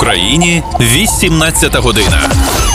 Україні 18 година.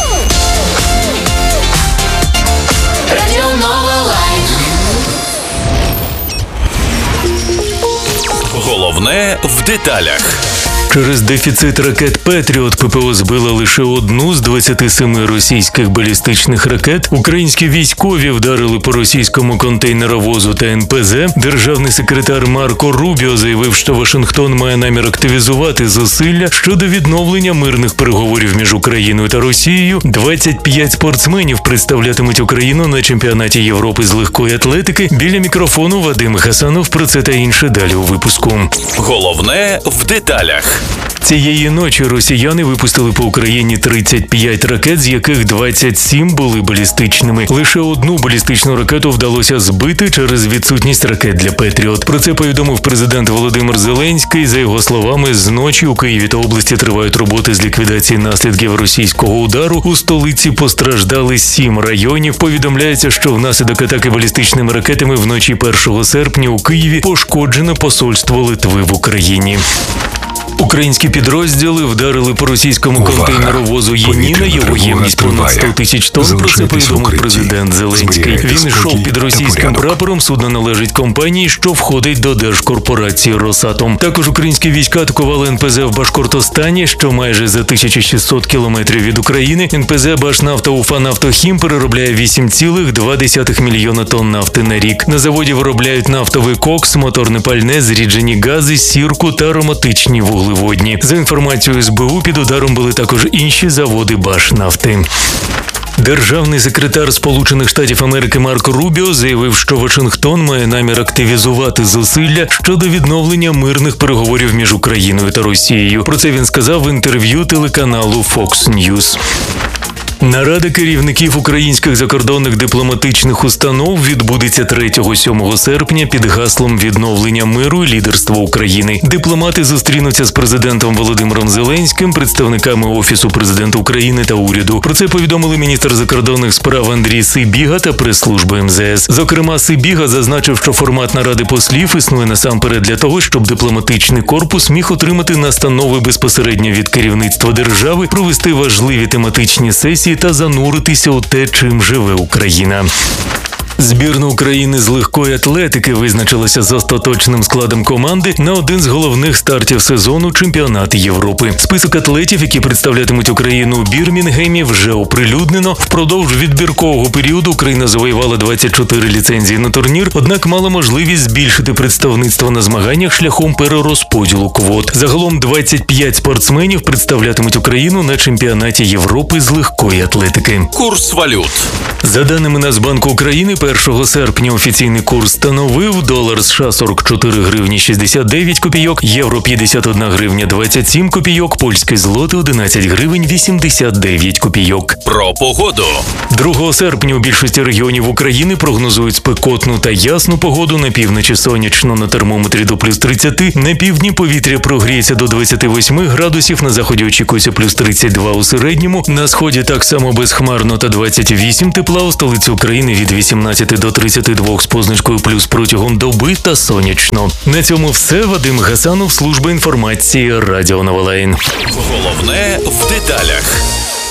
Головне в деталях. Через дефіцит ракет «Петріот» ППО збила лише одну з 27 російських балістичних ракет. Українські військові вдарили по російському контейнеровозу та НПЗ. Державний секретар Марко Рубіо заявив, що Вашингтон має намір активізувати зусилля щодо відновлення мирних переговорів між Україною та Росією. 25 спортсменів представлятимуть Україну на чемпіонаті Європи з легкої атлетики. Біля мікрофону Вадим Хасанов. Про це та інше далі у випуску. Головне в деталях. Цієї ночі росіяни випустили по Україні 35 ракет, з яких 27 були балістичними. Лише одну балістичну ракету вдалося збити через відсутність ракет для «Петріот». Про це повідомив президент Володимир Зеленський. За його словами, з ночі у Києві та області тривають роботи з ліквідації наслідків російського удару. У столиці постраждали 7 районів. Повідомляється, що внаслідок атаки балістичними ракетами вночі 1 серпня у Києві пошкоджено посольство Литви в Україні. Українські підрозділи вдарили по російському контейнеровозу «Єніна». Його ємність понад 100 тисяч тонн. Про це повідомив президент Зеленський. Він йшов під російським прапором. Судно належить компанії, що входить до держкорпорації «Росатом». Також українські війська атакували НПЗ в Башкортостані, що майже за 1600 кілометрів від України. НПЗ «Башнафта Уфанафтохім» переробляє 8,2 мільйона тонн нафти на рік. На заводі виробляють нафтовий кокс, моторне пальне, зріджені гази, сірку та ароматичні вуглеводні. За інформацією СБУ, під ударом були також інші заводи Башнафти. Державний секретар Сполучених Штатів Америки Марко Рубіо заявив, що Вашингтон має намір активізувати зусилля щодо відновлення мирних переговорів між Україною та Росією. Про це він сказав в інтерв'ю телеканалу Fox News. Нарада керівників українських закордонних дипломатичних установ відбудеться 3-7 серпня під гаслом відновлення миру і лідерства України. Дипломати зустрінуться з президентом Володимиром Зеленським, представниками Офісу президента України та уряду. Про це повідомили міністр закордонних справ Андрій Сибіга та прес-служба МЗС. Зокрема, Сибіга зазначив, що формат наради послів існує насамперед для того, щоб дипломатичний корпус міг отримати настанови безпосередньо від керівництва держави, провести важливі тематичні сесії та зануритися у те, чим живе Україна. Збірна України з легкої атлетики визначилася з остаточним складом команди на один з головних стартів сезону чемпіонату Європи. Список атлетів, які представлятимуть Україну у Бірмінгемі, вже оприлюднено. Впродовж відбіркового періоду Україна завоювала 24 ліцензії на турнір, однак мала можливість збільшити представництво на змаганнях шляхом перерозподілу квот. Загалом 25 спортсменів представлятимуть Україну на чемпіонаті Європи з легкої атлетики. Курс валют. За даними Нацбанку України, 1 серпня офіційний курс становив долар США 44 гривні 69 копійок, євро 51 гривня 27 копійок, польський злотий 11 гривень 89 копійок. Про погоду. 2 серпня у більшості регіонів України прогнозують спекотну та ясну погоду. На півночі сонячно, на термометрі до плюс 30, на півдні повітря прогріється до 28 градусів, на заході очікується плюс 32 у середньому, на сході так само безхмарно та 28 тепла, у столиці України від 18 до 32 з позначкою плюс протягом доби та сонячно. На цьому все. Вадим Гасанов, служба інформації, Радіо Новолайн. Головне в деталях.